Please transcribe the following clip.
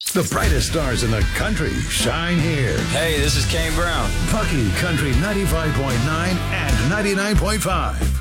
The brightest stars in the country shine here. Hey, this is Kane Brown. Bucky Country 95.9 and 99.5.